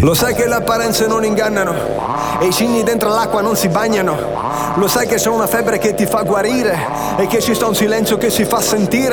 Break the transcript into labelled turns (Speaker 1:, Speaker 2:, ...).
Speaker 1: Lo sai che le apparenze non ingannano e i cigni dentro l'acqua non si bagnano. Lo sai che c'è una febbre che ti fa guarire e che ci sta un silenzio che si fa sentire.